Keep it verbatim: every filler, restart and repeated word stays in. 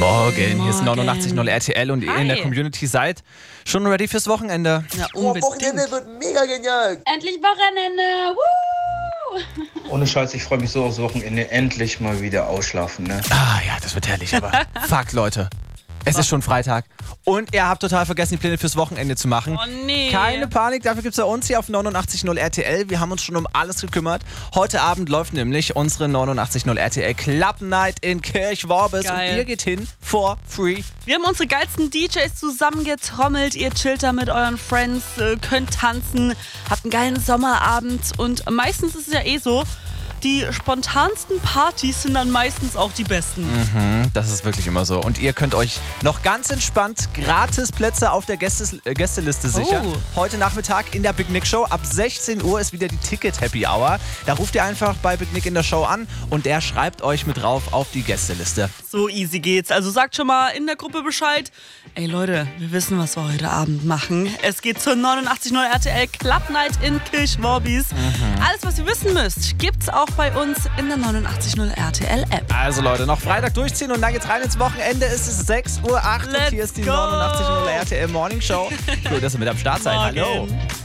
Morgen, hier ist neunundachtzig Komma null R T L und ihr in der Hi. Community seid schon ready fürs Wochenende. Ja, Oh, unbedingt. Wochenende wird mega genial. Endlich Wochenende! Woo! Ohne Scheiß, ich freue mich so aufs Wochenende. Endlich mal wieder ausschlafen, ne? Ah ja, das wird herrlich, aber fuck, Leute. Es ist schon Freitag und ihr habt total vergessen, die Pläne fürs Wochenende zu machen. Oh nee. Keine Panik, dafür gibt es bei uns hier auf neunundachtzig Komma null R T L. Wir haben uns schon um alles gekümmert. Heute Abend läuft nämlich unsere neunundachtzig Komma null R T L Club Night in Kirchworbis und Geil. ihr geht hin for free. Wir haben unsere geilsten D Js zusammengetrommelt. Ihr chillt da mit euren Friends, äh, könnt tanzen, habt einen geilen Sommerabend und meistens ist es ja eh so, die spontansten Partys sind dann meistens auch die besten. Mhm, das ist wirklich immer so. Und ihr könnt euch noch ganz entspannt gratis Plätze auf der Gästes äh, Gästeliste sichern. Oh. Heute Nachmittag in der Big Nick Show. Ab sechzehn Uhr ist wieder die Ticket-Happy Hour. Da ruft ihr einfach bei Big Nick in der Show an und der schreibt euch mit drauf auf die Gästeliste. So easy geht's. Also sagt schon mal in der Gruppe Bescheid. Ey Leute, wir wissen, was wir heute Abend machen. Es geht zur neunundachtzig Komma null R T L Club Night in Kirchworbis. Mhm. Alles, was ihr wissen müsst, gibt's auch bei uns in der neunundachtzig Komma null R T L App. Also Leute, noch Freitag durchziehen und dann geht's rein ins Wochenende. Es ist sechs Uhr acht und Let's hier ist die go. neunundachtzig Komma null R T L Morning Show. Cool, dass ihr mit am Start seid. Hallo. Morgen.